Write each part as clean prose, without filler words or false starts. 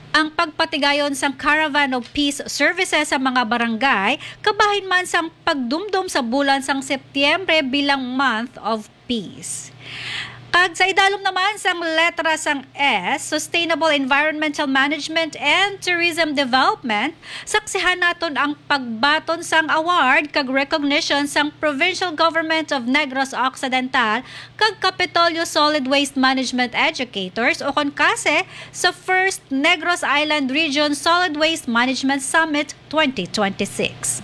Ang pagpatigayon sang Caravan of Peace Services sa mga barangay, kabahin man sang pagdumdum sa bulan sang Setyembre bilang Month of Peace. Kag sa idalom naman sang letra sang S, Sustainable Environmental Management and Tourism Development, saksihan naton ang pagbaton sang award kag recognition sang Provincial Government of Negros Occidental kag Capitolio Solid Waste Management Educators o konkase sa First Negros Island Region Solid Waste Management Summit 2026.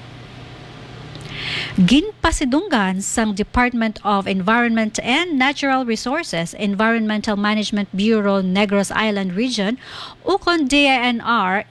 Ginpasidunggan sang Department of Environment and Natural Resources Environmental Management Bureau Negros Island Region ukon DENR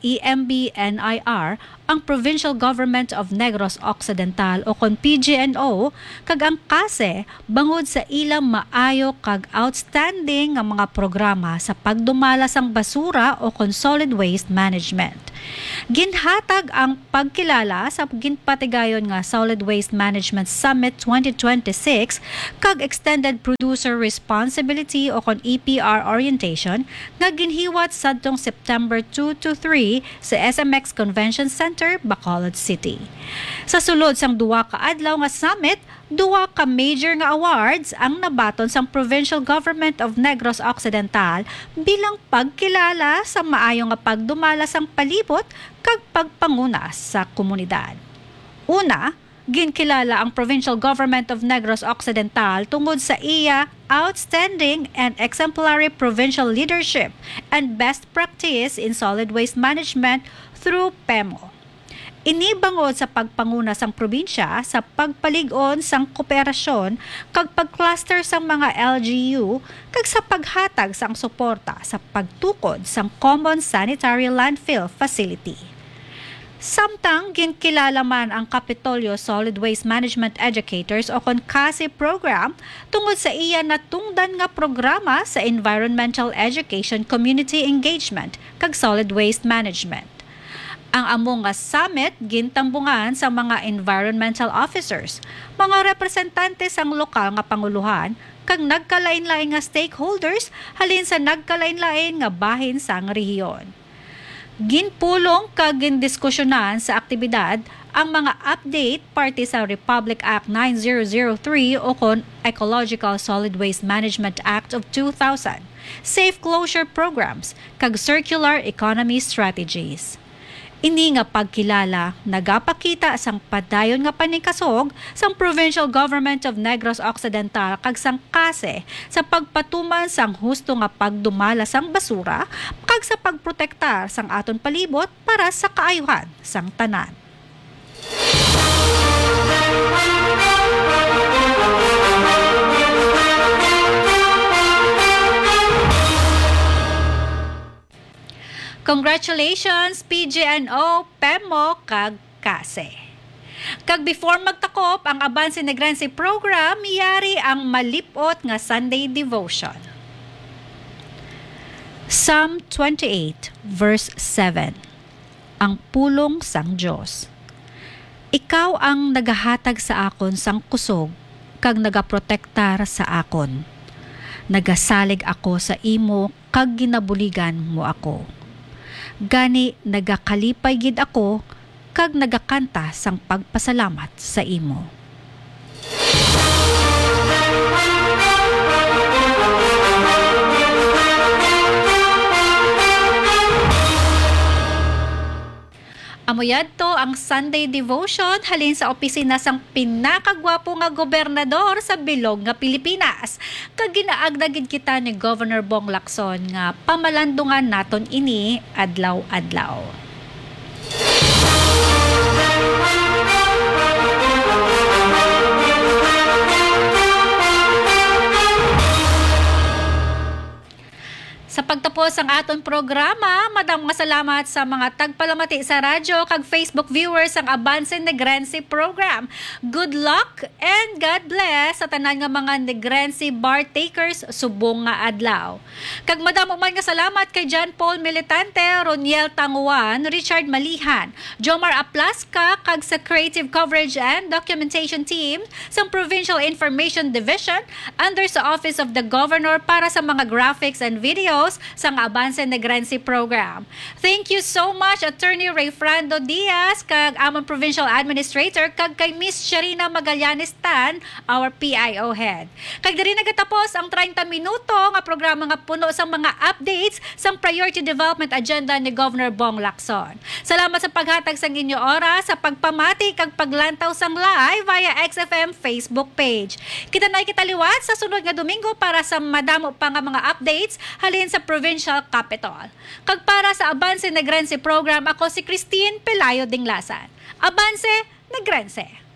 EMB-NIR ang Provincial Government of Negros Occidental o kon PGNO kag ang kase bangod sa ilang maayo kag outstanding nga mga programa sa pagdumala sang basura o kon solid waste management. Ginhatag ang pagkilala sa ginpatigayon nga Solid Waste Management Summit 2026 kag Extended Producer Responsibility o kon EPR orientation nga ginhiwat sadtong September 2 to 3 sa SMX Convention Center, Bacolod City. Sa sulod sang duwa ka adlaw nga summit, duwa ka major nga awards ang nabaton sang Provincial Government of Negros Occidental bilang pagkilala sa maayo nga pagdumala sang palibot kag pagpanguna sa komunidad. Una, ginkilala ang Provincial Government of Negros Occidental tungod sa iya outstanding and exemplary provincial leadership and best practice in solid waste management through PEMO. Inibangod sa pagpanguna sang probinsya sa pagpalig-on sang kooperasyon kag pagcluster sang mga LGU kag sa paghatag sang suporta sa pagtukod sang Common Sanitary Landfill Facility. Samtang ginkilala man ang Capitolio Solid Waste Management Educators o kon CASE program tungod sa iya natungdan nga programa sa environmental education, community engagement kag solid waste management. Ang among nga summit gintambungan sa mga environmental officers, mga representante sang lokal nga panguluhan kag nagkalain-lain nga stakeholders halin sa nagkalain-lain nga bahin sang rehiyon. Ginpulong kag gindiskusyonan sa aktibidad ang mga update parte sa Republic Act 9003 o kon Ecological Solid Waste Management Act of 2000, safe closure programs kag circular economy strategies. Ini nga pagkilala nagapakita sang padayon nga panikasog sang Provincial Government of Negros Occidental kag sang CASE sa pagpatuman sang husto nga pagdumala sang basura kag sa pagprotektar sang aton palibot para sa kaayuhan sang tanan. Congratulations PGNO, PEMO kag CASE. Kag before magtakop ang Avance Negrense program, yari ang malipot nga Sunday devotion. Psalm 28 verse 7. Ang pulong sang Dios. Ikaw ang nagahatag sa akon sang kusog kag nagaprotektar sa akon. Nagasalig ako sa imo kag ginabuligan mo ako. Gani nagakalipay gid ako kag nagakanta sang pagpasalamat sa imo. Amuyadto ang Sunday devotion halin sa opisina sang pinakagwapo nga gobernador sa bilog nga Pilipinas. Kag ginaagdagid kita ni Governor Bong Lacson nga pamalandungan naton ini adlaw-adlaw. Sa pagtapos ang aton programa, madam nga salamat sa mga tagpalamati sa radyo kag Facebook viewers ang Avance Negrense program. Good luck and God bless sa tanan nga mga Negrense bar takers subong nga adlaw. Kag madam man nga salamat kay John Paul Militante, Roniel Tanguan, Richard Malihan, Jomar Aplasca kag sa Creative Coverage and Documentation Team sa Provincial Information Division under sa Office of the Governor para sa mga graphics and videos katapos sang Avance Negrense program. Thank you so much Attorney Rayfrando Diaz kag among Provincial Administrator kag kay Miss Sharina Magallanes Tan, our PIO head. Kag diri nagatapos ang 30 minuto nga programa nga puno sang mga updates sang Priority Development Agenda ni Governor Bong Lacson. Salamat sa paghatag sang inyo oras sa pagpamati kag paglantaw sang live via XFM Facebook page. Kita na kitaliwat sa sunod nga Domingo para sa madamo pa nga mga updates halin sa Provincial Capital. Kag para sa Avance Negrense program, ako si Christine Pelayo Dinglasan. Avance Negrense.